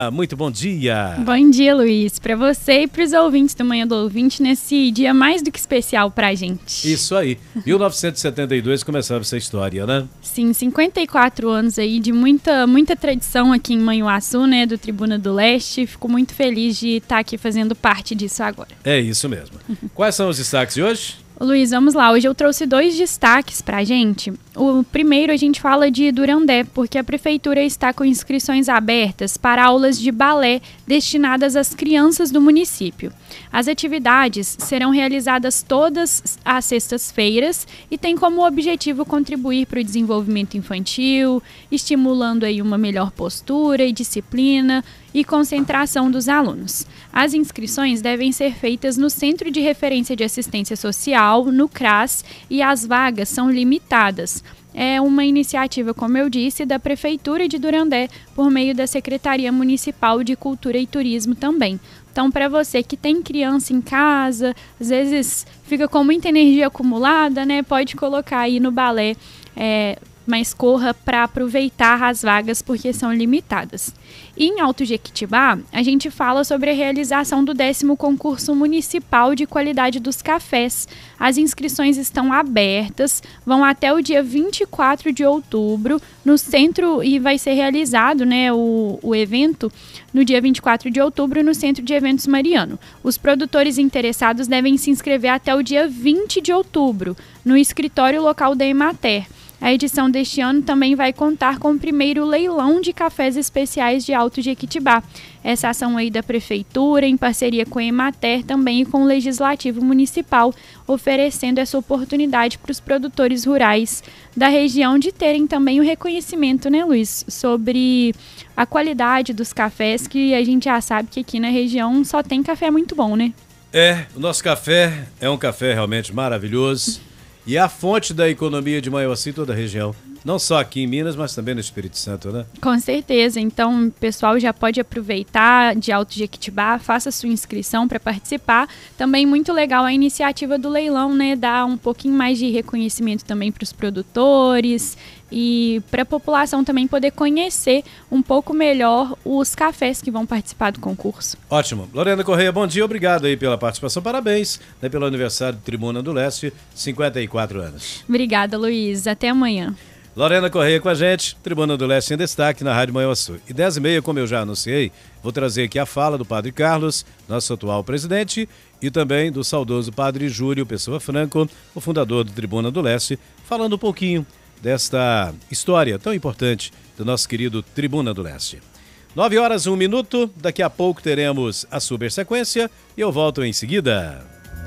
Muito bom dia. Bom dia, Luiz. Para você e para os ouvintes do Manhã do Ouvinte nesse dia mais do que especial para a gente. Isso aí. 1972 começava essa história, né? Sim, 54 anos aí de muita tradição aqui em Manhuaçu, né, do Tribuna do Leste. Fico muito feliz de estar aqui fazendo parte disso agora. É isso mesmo. Quais são os destaques de hoje? Luiz, vamos lá. Hoje eu trouxe 2 destaques pra gente. O primeiro, a gente fala de Durandé, porque a prefeitura está com inscrições abertas para aulas de balé destinadas às crianças do município. As atividades serão realizadas todas às sextas-feiras e têm como objetivo contribuir para o desenvolvimento infantil, estimulando aí uma melhor postura e disciplina e concentração dos alunos. As inscrições devem ser feitas no Centro de Referência de Assistência Social, no CRAS, e as vagas são limitadas. É uma iniciativa, como eu disse, da Prefeitura de Durandé, por meio da Secretaria Municipal de Cultura e Turismo também. Então, para você que tem criança em casa, às vezes fica com muita energia acumulada, né? Pode colocar aí no balé, mas corra para aproveitar as vagas porque são limitadas. E em Alto Jequitibá, a gente fala sobre a realização do 10º concurso municipal de qualidade dos cafés. As inscrições estão abertas, vão até o dia 24 de outubro no centro e vai ser realizado, né, o evento no dia 24 de outubro no Centro de Eventos Mariano. Os produtores interessados devem se inscrever até o dia 20 de outubro no escritório local da Emater. A edição deste ano também vai contar com o primeiro leilão de cafés especiais de Alto Jequitibá. Essa ação aí da Prefeitura, em parceria com a Emater, também com o Legislativo Municipal, oferecendo essa oportunidade para os produtores rurais da região de terem também o reconhecimento, né, Luiz, sobre a qualidade dos cafés, que a gente já sabe que aqui na região só tem café muito bom, né? O nosso café é um café realmente maravilhoso. E é a fonte da economia de Manhuaçu e toda a região. Não só aqui em Minas, mas também no Espírito Santo, né? Com certeza. Então, o pessoal já pode aproveitar de Alto Jequitibá, faça sua inscrição para participar. Também muito legal a iniciativa do leilão, né? Dar um pouquinho mais de reconhecimento também para os produtores e para a população também poder conhecer um pouco melhor os cafés que vão participar do concurso. Ótimo. Lorena Correia, bom dia. Obrigado aí pela participação. Parabéns, né, pelo aniversário do Tribuna do Leste, 54 anos. Obrigada, Luiz. Até amanhã. Lorena Correia com a gente, Tribuna do Leste em destaque na Rádio Manhuaçu. E 10h30, como eu já anunciei, vou trazer aqui a fala do Padre Carlos, nosso atual presidente, e também do saudoso Padre Júlio Pessoa Franco, o fundador do Tribuna do Leste, falando um pouquinho desta história tão importante do nosso querido Tribuna do Leste. 9h01, daqui a pouco teremos a super sequência e eu volto em seguida.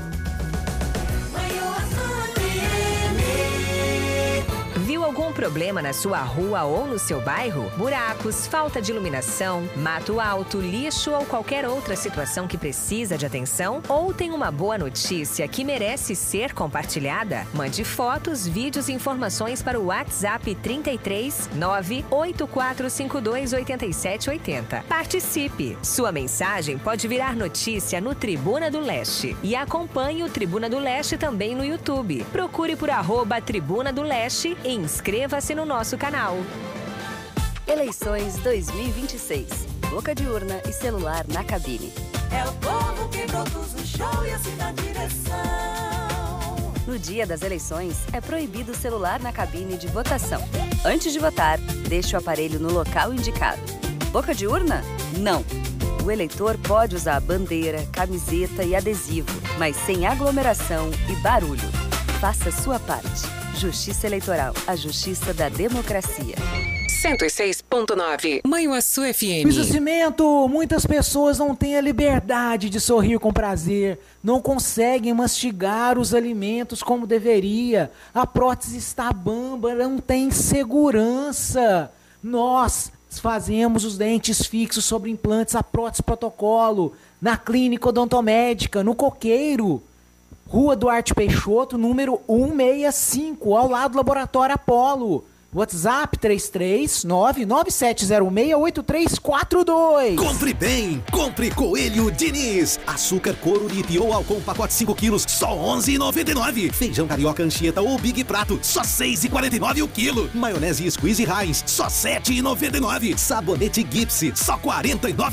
Algum problema na sua rua ou no seu bairro? Buracos, falta de iluminação, mato alto, lixo ou qualquer outra situação que precisa de atenção? Ou tem uma boa notícia que merece ser compartilhada? Mande fotos, vídeos e informações para o WhatsApp 33 98452 8780. Participe! Sua mensagem pode virar notícia no Tribuna do Leste. E acompanhe o Tribuna do Leste também no YouTube. Procure por @Tribuna do Leste e inscreva-se no nosso canal. Eleições 2026. Boca de urna e celular na cabine. É o povo que produz o show e assim dá direção. No dia das eleições, é proibido o celular na cabine de votação. Antes de votar, deixe o aparelho no local indicado. Boca de urna? Não. O eleitor pode usar bandeira, camiseta e adesivo, mas sem aglomeração e barulho. Faça sua parte. Justiça Eleitoral, a justiça da democracia. 106.9 Manhuaçu FM. Piso Cimento, muitas pessoas não têm a liberdade de sorrir com prazer, não conseguem mastigar os alimentos como deveria, a prótese está bamba, não tem segurança. Nós fazemos os dentes fixos sobre implantes, a prótese protocolo, na Clínica Odontomédica, no Coqueiro. Rua Duarte Peixoto, número 165, ao lado do Laboratório Apolo. WhatsApp 33997068342. Compre bem, compre Coelho Diniz. Açúcar Couro Lip ou Alcon pacote 5 quilos, só R$11,99. Feijão carioca Anchieta ou Big Prato, só R$6,49 o quilo. Maionese Squeeze Heinz, só R$7,99. Sabonete Gipsy, só R$49,90.